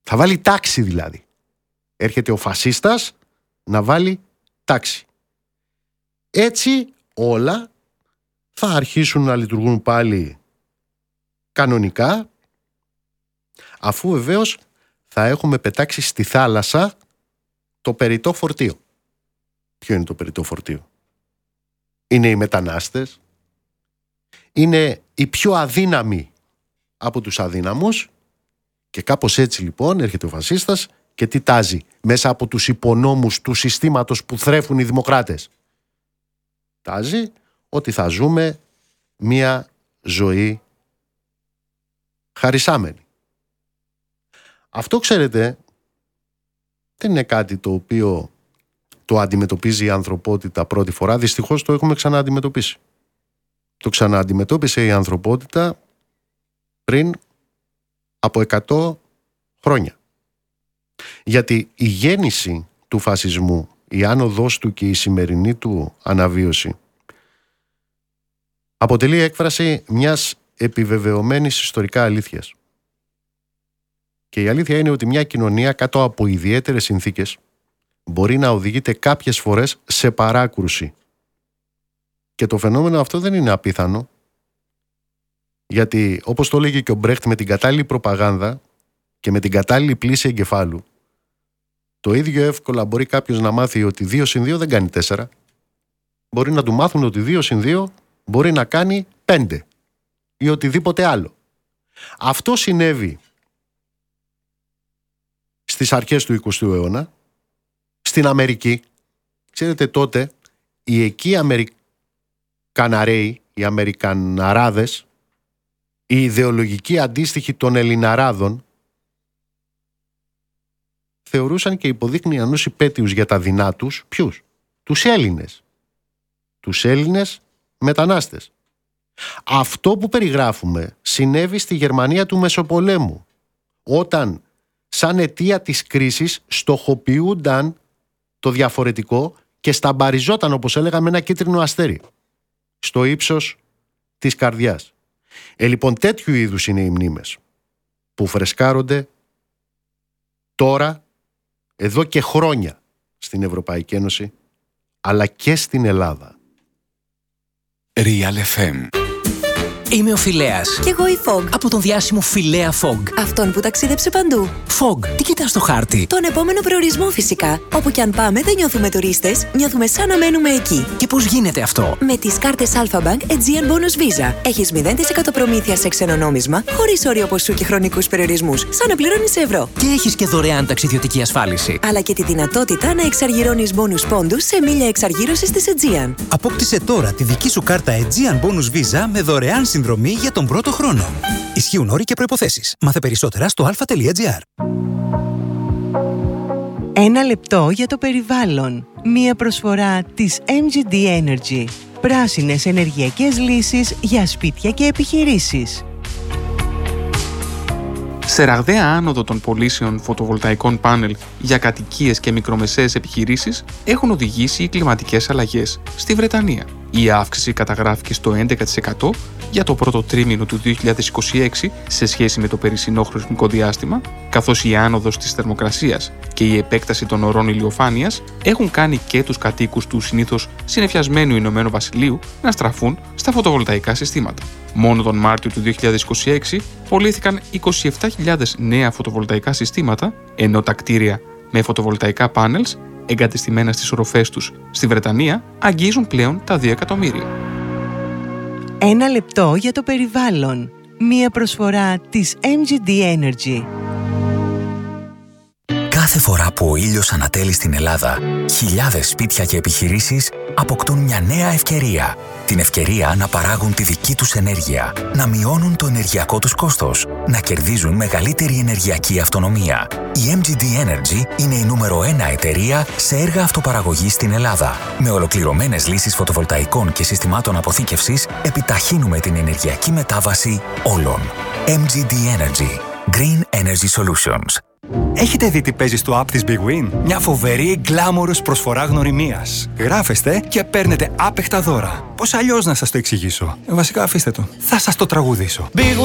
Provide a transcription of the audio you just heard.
Θα βάλει τάξη δηλαδή. Έρχεται ο φασίστας να βάλει τάξη. Έτσι όλα θα αρχίσουν να λειτουργούν πάλι κανονικά, αφού βεβαίως θα έχουμε πετάξει στη θάλασσα το περιττό φορτίο. Ποιο είναι το περιττό φορτίο? Είναι οι μετανάστες, είναι οι πιο αδύναμοι από τους αδύναμους, και κάπως έτσι λοιπόν έρχεται ο φασίστας και τι τάζει μέσα από τους υπονόμους του συστήματος που θρέφουν οι δημοκράτες? Τάζει ότι θα ζούμε μία ζωή χαρισάμενη. Αυτό, ξέρετε, δεν είναι κάτι το οποίο το αντιμετωπίζει η ανθρωπότητα πρώτη φορά. Δυστυχώς το έχουμε ξανααντιμετωπίσει. Το ξανααντιμετώπισε η ανθρωπότητα πριν από 100 χρόνια. Γιατί η γέννηση του φασισμού, η άνοδός του και η σημερινή του αναβίωση αποτελεί έκφραση μιας επιβεβαιωμένης ιστορικά αλήθειας. Και η αλήθεια είναι ότι μια κοινωνία κάτω από ιδιαίτερες συνθήκες μπορεί να οδηγείται κάποιες φορές σε παράκρουση. Και το φαινόμενο αυτό δεν είναι απίθανο, γιατί όπως το έλεγε και ο Μπρέχτ, με την κατάλληλη προπαγάνδα και με την κατάλληλη πλήση εγκεφάλου, το ίδιο εύκολα μπορεί κάποιος να μάθει ότι 2 συν 2 δεν κάνει 4. Μπορεί να του μάθουν ότι 2 συν 2 μπορεί να κάνει 5 ή οτιδήποτε άλλο. Αυτό συνέβη στις αρχές του 20ου αιώνα στην Αμερική. Ξέρετε, τότε οι εκεί Αμερικαναρέοι, οι Αμερικαναράδες, η ιδεολογική αντίστοιχη των Ελληναράδων, θεωρούσαν και υποδείχνιαν ως υπέτειους για τα δεινά τους ποιους? Τους Έλληνες. Τους Έλληνες μετανάστες. Αυτό που περιγράφουμε συνέβη στη Γερμανία του Μεσοπολέμου, όταν σαν αιτία της κρίσης στοχοποιούνταν το διαφορετικό και σταμπαριζόταν, όπως έλεγαμε, ένα κίτρινο αστέρι στο ύψος της καρδιάς. Λοιπόν, τέτοιου είδους είναι οι μνήμες που φρεσκάρονται τώρα, εδώ και χρόνια, στην Ευρωπαϊκή Ένωση, αλλά και στην Ελλάδα. Real FM. Είμαι ο Φιλέας. Κι εγώ η Fog. Από τον διάσημο Φιλέα Fog. Αυτόν που ταξίδεψε παντού. Fog, τι κοιτάς στο χάρτη? Τον επόμενο προορισμό φυσικά. Όπου κι αν πάμε δεν νιώθουμε τουρίστες, νιώθουμε σαν να μένουμε εκεί. Και πώς γίνεται αυτό? Με τις κάρτες Alpha Bank Aegean Bonus Visa. Έχεις 0% προμήθεια σε ξένο νόμισμα, χωρίς όριο ποσού και χρονικούς περιορισμούς, σαν να πληρώνεις ευρώ. Και έχεις και δωρεάν ταξιδιωτική ασφάλιση. Αλλά και τη δυνατότητα να εξαργυρώνεις bonus πόντους σε μίλια εξαργύρωσης της Aegean. Απόκτησε τώρα τη δική σου κάρτα Aegean Bonus Visa με δωρεάν συνδρομή για τον πρώτο χρόνο. Ισχύουν όροι και προϋποθέσεις. Μάθε περισσότερα στο alpha.gr. Ένα λεπτό για το περιβάλλον. Μία προσφορά της MGD Energy. Πράσινες ενεργειακές λύσεις για σπίτια και επιχειρήσεις. Σε ραγδαία άνοδο των πωλήσεων φωτοβολταϊκών πάνελ για κατοικίες και μικρομεσαίες επιχειρήσεις έχουν οδηγήσει οι κλιματικές αλλαγές στη Βρετανία. Η αύξηση καταγράφηκε στο 11% για το πρώτο τρίμηνο του 2026 σε σχέση με το περσινό χρονικό διάστημα, καθώς η άνοδος της θερμοκρασίας και η επέκταση των ωρών ηλιοφάνειας έχουν κάνει και τους κατοίκους του συνήθως συννεφιασμένου Ηνωμένου Βασιλείου να στραφούν στα φωτοβολταϊκά συστήματα. Μόνο τον Μάρτιο του 2026 πωλήθηκαν 27.000 νέα φωτοβολταϊκά συστήματα, ενώ τα κτίρια με φωτοβολταϊκά πάνελς εγκατεστημένα στις οροφές τους στη Βρετανία αγγίζουν πλέον τα 2 εκατομμύρια. Ένα λεπτό για το περιβάλλον. Μία προσφορά της MGD Energy. Κάθε φορά που ο ήλιος ανατέλει στην Ελλάδα, χιλιάδες σπίτια και επιχειρήσεις αποκτούν μια νέα ευκαιρία. Την ευκαιρία να παράγουν τη δική τους ενέργεια, να μειώνουν το ενεργειακό τους κόστος, να κερδίζουν μεγαλύτερη ενεργειακή αυτονομία. Η MGD Energy είναι η νούμερο 1 εταιρεία σε έργα αυτοπαραγωγής στην Ελλάδα. Με ολοκληρωμένες λύσεις φωτοβολταϊκών και συστημάτων αποθήκευσης, επιταχύνουμε την ενεργειακή μετάβαση όλων. MGD Energy. Green Energy Solutions. Έχετε δει τι παίζει στο app της Big Win? Μια φοβερή γκλάμορος προσφορά γνωριμίας. Γράφεστε και παίρνετε άπεχτα δώρα. Πώς αλλιώς να σας το εξηγήσω? Βασικά αφήστε το. Θα σας το τραγουδήσω. Big